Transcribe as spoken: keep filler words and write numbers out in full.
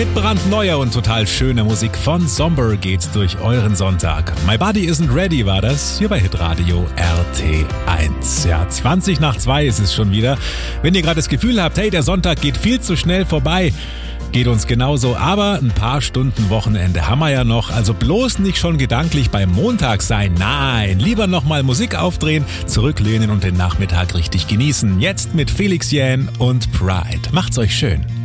Mit brandneuer und total schöner Musik von Somber geht's durch euren Sonntag. My Body Isn't Ready war das hier bei Hitradio R T eins. Ja, zwanzig nach zwei ist es schon wieder. Wenn ihr gerade das Gefühl habt, hey, der Sonntag geht viel zu schnell vorbei, geht uns genauso, aber ein paar Stunden Wochenende haben wir ja noch, also bloß nicht schon gedanklich beim Montag sein, nein, lieber nochmal Musik aufdrehen, zurücklehnen und den Nachmittag richtig genießen. Jetzt mit Felix Jähn und Pride. Macht's euch schön.